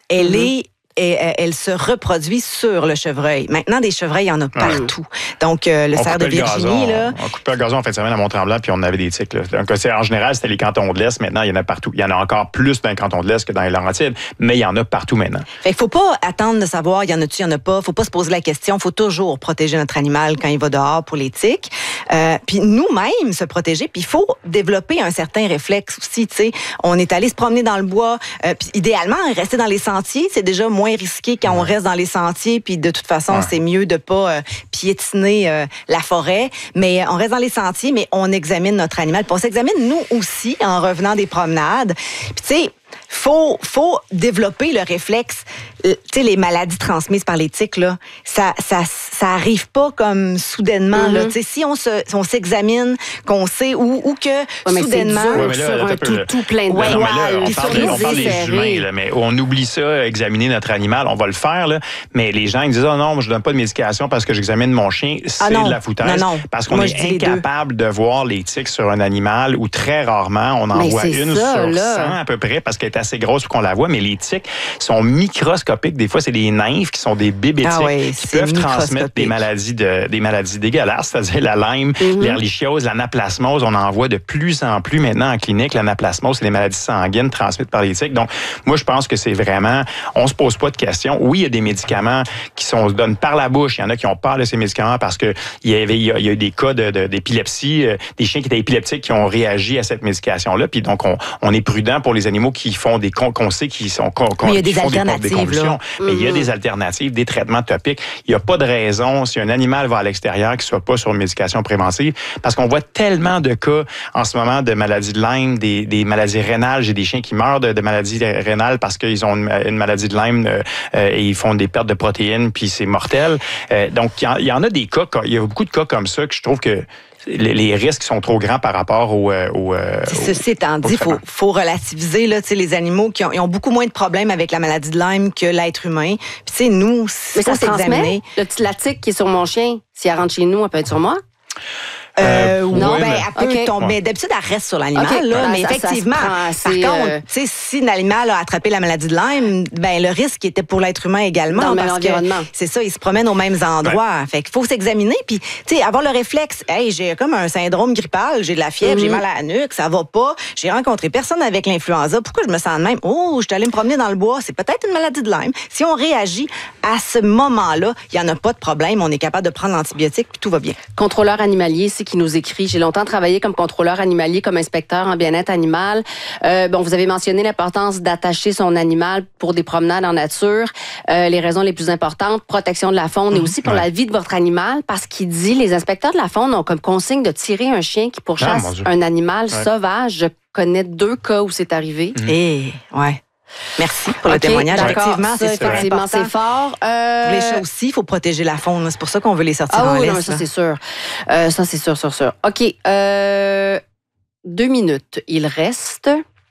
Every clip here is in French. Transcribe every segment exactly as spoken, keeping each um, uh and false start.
elle Mm-hmm. est et elle se reproduit sur le chevreuil. Maintenant, des chevreuils, il y en a partout. Donc, euh, le on cerf de coupait le Virginie, gazon, là... On, on coupait le gazon en fin de semaine à Mont-Tremblant, puis on avait des tiques. Là. Donc, en général, c'était les cantons de l'Est. Maintenant, il y en a partout. Il y en a encore plus dans les cantons de l'Est que dans les Laurentides, mais il y en a partout maintenant. Fait qu'il faut pas attendre de savoir, il y en a-tu, il y en a pas. Faut pas se poser la question. Faut toujours protéger notre animal quand il va dehors pour les tiques. Euh, puis nous-mêmes, se protéger. Puis il faut développer un certain réflexe aussi, tu sais. On est allé se promener dans le bois. Euh, puis idéalement, rester dans les sentiers, c'est déjà moins risqué quand on reste dans les sentiers, puis de toute façon, ouais. c'est mieux de pas euh, piétiner euh, la forêt. Mais on reste dans les sentiers, mais on examine notre animal. Puis on s'examine, nous aussi, en revenant des promenades. Puis tu sais, faut faut développer le réflexe. Tu sais, les maladies transmises par les tiques, là, ça ça ça arrive pas comme soudainement. Mm-hmm. Là, tu sais, si on se si on s'examine, qu'on sait ou ou que ouais, soudainement dur, ouais, mais là, sur un tout, tout plein de ouais, poils, mais là, on parle, de, on parle des serrés. humains, là, mais on oublie ça, examiner notre animal, on va le faire là. Mais les gens ils disent oh non, moi, je donne pas de médication parce que j'examine mon chien, c'est ah, de la foutaise. Non, non. Parce qu'on moi, est incapable de voir les tiques sur un animal ou très rarement on en mais voit une ça, sur là. cent à peu près parce qu'elle est assez grosse pour qu'on la voit. Mais les tiques sont microscopiques. Des fois, c'est des nymphes qui sont des bébés tiques ah ouais, qui peuvent transmettre des maladies de, des maladies dégueulasses, c'est-à-dire la Lyme, mm-hmm. l'ehrlichiose, l'anaplasmose. On en voit de plus en plus maintenant en clinique. L'anaplasmose, c'est des maladies sanguines transmises par les tiques. Donc, moi, je pense que c'est vraiment... On se pose pas de questions. Oui, il y a des médicaments qui sont se donnent par la bouche. Il y en a qui ont peur de ces médicaments parce que il y avait il y a, il y a eu des cas de, de, d'épilepsie, euh, des chiens qui étaient épileptiques qui ont réagi à cette médication-là. Puis donc, on, on est prudent pour les animaux qui font des... qu'on sait qui sont... Qu'on, mais il y a des font alternatives, des, des convulsions. là. Mais il y a des alternatives, des traitements topiques. Il n'y a pas de raison, si un animal va à l'extérieur, qu'il ne soit pas sur une médication préventive, parce qu'on voit tellement de cas en ce moment de maladies de Lyme, des, des maladies rénales. J'ai des chiens qui meurent de, de maladies rénales parce qu'ils ont une, une maladie de Lyme euh, euh, et ils font des pertes de protéines, puis c'est mortel. Euh, donc, il y, y en a des cas, il y a beaucoup de cas comme ça que je trouve que Les, les risques sont trop grands par rapport au... au, euh, Ceci étant dit, il faut, faut relativiser. Là, les animaux qui ont, ils ont beaucoup moins de problèmes avec la maladie de Lyme que l'être humain. Puis nous, mais ça se transmet. Le petit la tique qui est sur mon chien, si elle rentre chez nous, elle peut être sur moi? Euh, non, ouais, ben, mais... elle peut okay. tomber. Ouais. D'habitude, elle reste sur l'animal, okay. là, ah, mais ça, effectivement, ça se prend, par contre, euh... tu sais, si l'animal a attrapé la maladie de Lyme, ben, le risque était pour l'être humain également. Dans le parce même environnement. C'est ça, ils se promènent aux mêmes endroits. Ouais. Fait qu'il faut s'examiner, puis, tu sais, avoir le réflexe. Hey, j'ai comme un syndrome grippal, j'ai de la fièvre, mm-hmm. j'ai mal à la nuque, ça va pas. J'ai rencontré personne avec l'influenza. Pourquoi je me sens de même? Oh, je suis allée me promener dans le bois. C'est peut-être une maladie de Lyme. Si on réagit à ce moment-là, il n'y en a pas de problème. On est capable de prendre l'antibiotique, puis tout va bien. Contrôleur animalier, c'est qui nous écrit. J'ai longtemps travaillé comme contrôleur animalier, comme inspecteur en bien-être animal. Euh, bon, vous avez mentionné l'importance d'attacher son animal pour des promenades en nature. Euh, les raisons les plus importantes, protection de la faune, mmh. et aussi pour ouais. la vie de votre animal, parce qu'il dit, les inspecteurs de la faune ont comme consigne de tirer un chien qui pourchasse ah, un animal ouais. sauvage. Je connais deux cas où c'est arrivé. Mmh. Et, ouais. Merci pour le okay, témoignage. Effectivement, c'est effectivement, c'est fort. Euh... Pour les chats aussi, il faut protéger la faune. C'est pour ça qu'on veut les sortir ah, en oui, laisse. Non, ça, c'est sûr. Euh, ça, c'est sûr, sûr, sûr. OK. Euh, deux minutes. Il reste...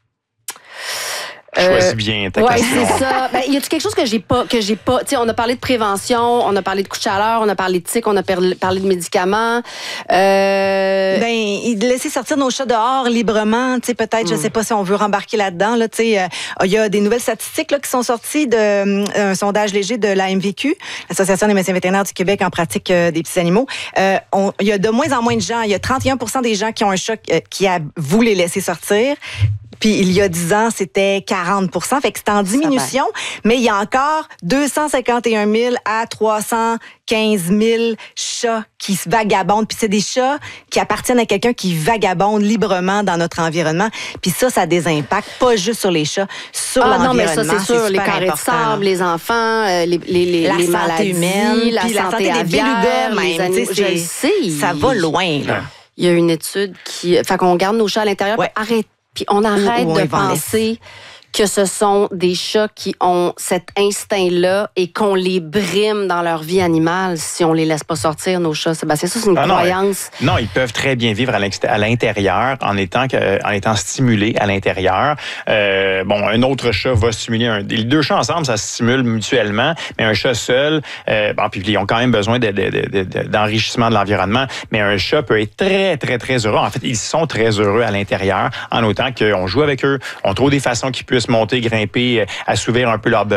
Choisis bien ta ouais, question. Oui, c'est ça. Ben, y a-t-il quelque chose que j'ai pas, que j'ai pas, tu sais, on a parlé de prévention, on a parlé de coups de chaleur, on a parlé de tiques, on a parlé de médicaments. Euh... Ben, laisser sortir nos chats dehors librement, tu sais, peut-être, mm. je sais pas si on veut rembarquer là-dedans, là, tu sais, il euh, y a des nouvelles statistiques, là, qui sont sorties d'un euh, sondage léger de l'A M V Q, l'Association des médecins vétérinaires du Québec en pratique euh, des petits animaux. Il euh, y a de moins en moins de gens, il y a trente et un pour cent des gens qui ont un chat euh, qui avouent les laisser sortir. Puis il y a dix ans, c'était quarante pour cent. Fait que c'est en diminution, mais il y a encore deux cent cinquante et un mille à trois cent quinze mille chats qui se vagabondent. Puis c'est des chats qui appartiennent à quelqu'un qui vagabonde librement dans notre environnement. Puis ça, ça a des impacts, pas juste sur les chats, sur ah, l'environnement. Non, mais ça, c'est sûr. C'est les carrés de sable, les enfants, euh, les, les, les, la les santé maladies, humaine, la puis santé la santé aviaire, des belugas, les même. animaux. Je le sais. Ça va loin, là. Il y a une étude qui... Fait qu'on garde nos chats à l'intérieur. Ouais. Arrête. Puis on arrête ou, ou de penser que ce sont des chats qui ont cet instinct-là et qu'on les brime dans leur vie animale si on les laisse pas sortir, nos chats. Sébastien, ça, c'est une ah croyance. Non, non, ils peuvent très bien vivre à l'intérieur en étant, en étant stimulés à l'intérieur. Euh, bon, un autre chat va stimuler un... Les deux chats ensemble, ça se stimule mutuellement, mais un chat seul, euh, bon, puis ils ont quand même besoin de, de, de, de, d'enrichissement de l'environnement, mais un chat peut être très, très, très heureux. En fait, ils sont très heureux à l'intérieur, en autant qu'on joue avec eux, on trouve des façons qu'ils puissent monter, grimper, assouvir un peu leurs besoins.